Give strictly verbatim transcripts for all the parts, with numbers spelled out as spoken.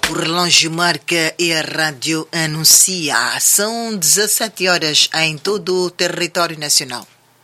O relógio marca e a rádio anuncia. São dezassete horas em todo o território nacional.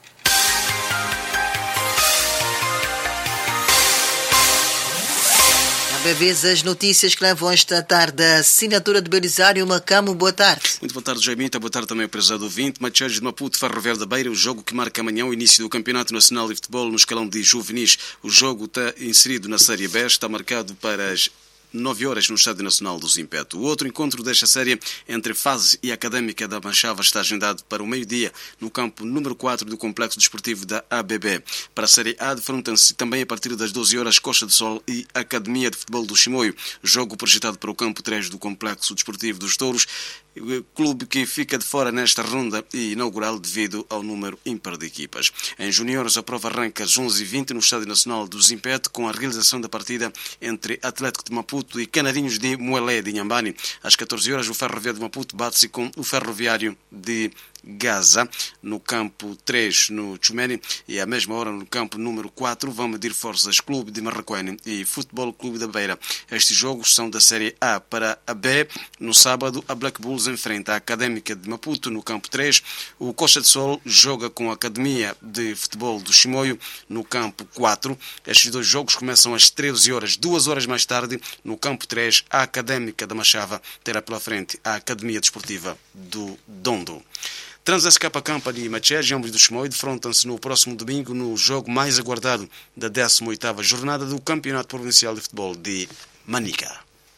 Bebês, as notícias que levam esta tarde. A assinatura de Belisário Macamo, boa tarde. Muito boa tarde, Jaimita. Boa tarde também ao prezado ouvinte. Machado de Maputo, Ferroviário da Beira, o jogo que marca amanhã o início do Campeonato Nacional de Futebol no escalão de juvenis. O jogo está inserido na Série B, está marcado para as nove horas no Estádio Nacional do Zimpeto. O outro encontro desta série entre Fase e Académica da Manchava está agendado para o meio-dia no campo número quatro do Complexo Desportivo da A B B. Para a Série A, defrontam-se também a partir das doze horas Costa do Sol e Academia de Futebol do Chimoio. Jogo projetado para o campo três do Complexo Desportivo dos Touros, clube que fica de fora nesta ronda inaugural devido ao número ímpar de equipas. Em juniores, a prova arranca às onze e vinte no Estádio Nacional do Zimpeto, com a realização da partida entre Atlético de Maputo e Canarinhos de Moelé de Inhambane. Às catorze horas, o Ferroviário de Maputo bate-se com o Ferroviário de Gaza, no campo três no Chumeni, e à mesma hora no campo número quatro vão medir forças Clube de Marraquene e Futebol Clube da Beira. Estes jogos são da Série A. Para a B, no sábado, a Black Bulls enfrenta a Académica de Maputo no campo três, o Costa de Sol joga com a Academia de Futebol do Chimoio no campo quatro. Estes dois jogos começam às treze horas. Duas horas mais tarde, no campo três, a Académica da Machava terá pela frente a Academia Desportiva do Dondo. Transescapa Campa de Machés e Ambos do Chimoio defrontam-se no próximo domingo no jogo mais aguardado da décima oitava jornada do Campeonato Provincial de Futebol de Manica.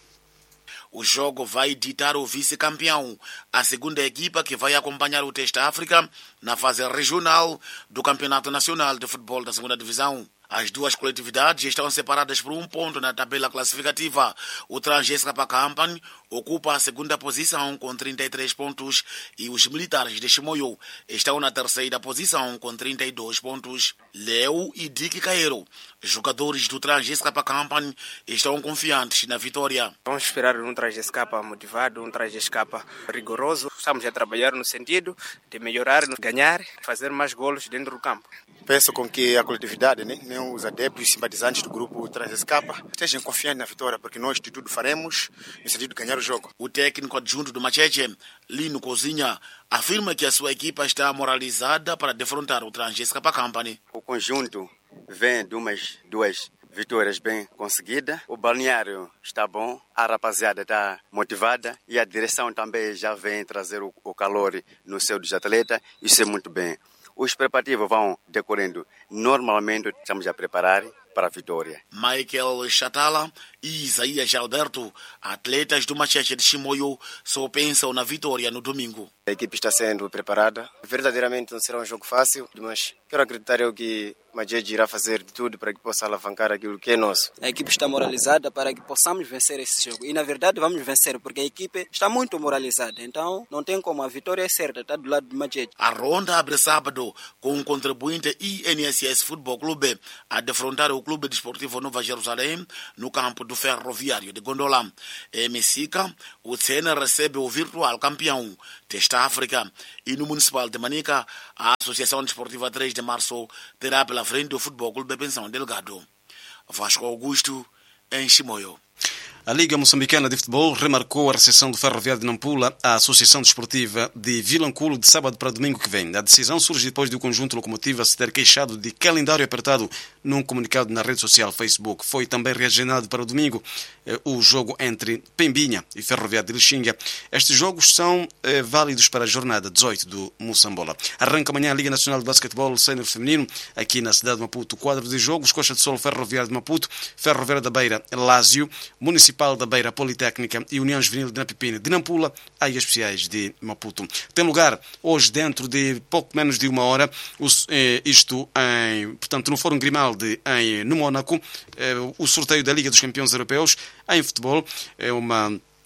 O jogo vai ditar o vice-campeão, a segunda equipa que vai acompanhar o Teste África na fase regional do Campeonato Nacional de Futebol da segunda Divisão. As duas coletividades estão separadas por um ponto na tabela classificativa. O Transescapa Company ocupa a segunda posição com trinta e três pontos e os militares de Chimoio estão na terceira posição com trinta e dois pontos. Leo e Dick Caeiro, jogadores do Transescapa Company, estão confiantes na vitória. Vamos esperar um Transescapa motivado, um Transescapa rigoroso. Estamos a trabalhar no sentido de melhorar, ganhar, fazer mais golos dentro do campo. Penso com que a coletividade, né, nem os adeptos e simpatizantes do grupo Transescapa estejam confiantes na vitória, porque nós de tudo faremos no sentido de ganhar o jogo. O técnico adjunto do Macheche, Lino Cozinha, afirma que a sua equipa está moralizada para defrontar o Transescapa Company. O conjunto vem de umas duas vitórias bem conseguidas. O balneário está bom, a rapaziada está motivada e a direção também já vem trazer o, o calor no seu dos atletas. Isso é muito bem. Os preparativos vão decorrendo. Normalmente estamos a preparar para a vitória. Michael Chatala e Isaías Alberto, atletas do Macheche de Chimoio, só pensam na vitória no domingo. A equipe está sendo preparada. Verdadeiramente não será um jogo fácil, mas quero acreditar eu que Macheche irá fazer de tudo para que possa alavancar aquilo que é nosso. A equipe está moralizada para que possamos vencer esse jogo. E na verdade vamos vencer, porque a equipe está muito moralizada. Então não tem como, a vitória é certa, está do lado do Macheche. A ronda abre sábado com um contribuinte I N S S Futebol Clube a defrontar o Clube Desportivo Nova Jerusalém no campo do Ferroviário de Gondola. Em Messica, o C N recebe o virtual campeão Teste África, e no Municipal de Manica, a Associação Desportiva três de Março terá pela frente o Futebol Clube Pensão Delgado. Vasco Augusto, em Chimoio. A Liga Moçambicana de Futebol remarcou a recepção do Ferroviário de Nampula à Associação Desportiva de Vilanculo de sábado para domingo que vem. A decisão surge depois do conjunto locomotivo se ter queixado de calendário apertado num comunicado na rede social Facebook. Foi também reagendado para o domingo eh, o jogo entre Pembinha e Ferroviário de Lixinga. Estes jogos são eh, válidos para a jornada dezoito do Moçambola. Arranca amanhã a Liga Nacional de Basquetebol Sénior Feminino aqui na cidade de Maputo. Quadro de jogos: Costa de Sol, Ferroviário de Maputo, Ferroviário da Beira, Lásio, Municipal da Beira Politécnica e União Juvenil de Napipina de Nampula, Águias Especiais de Maputo. Tem lugar hoje, dentro de pouco menos de uma hora, os, eh, isto em, portanto, no Fórum Grimaldi em, no Mónaco, eh, o sorteio da Liga dos Campeões Europeus em futebol. É uma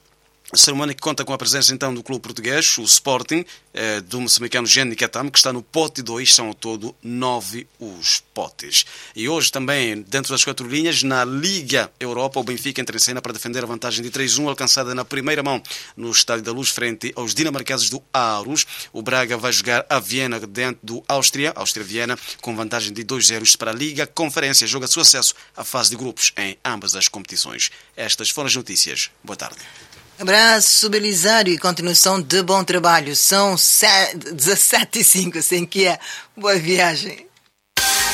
A cerimónia que conta com a presença então do clube português, o Sporting, eh, do moçambicano Jenny Katam, que está no pote dois, são ao todo nove os potes. E hoje também, dentro das quatro linhas, na Liga Europa, o Benfica entra em cena para defender a vantagem de três a um, alcançada na primeira mão no Estádio da Luz, frente aos dinamarqueses do Aarhus. O Braga vai jogar a Viena dentro do Áustria, Áustria-Viena, com vantagem de dois a zero para a Liga. Conferência joga seu acesso à fase de grupos em ambas as competições. Estas foram as notícias. Boa tarde. Abraço, Belisário, e continuação de bom trabalho. São dezassete e cinco, assim que é. Boa viagem.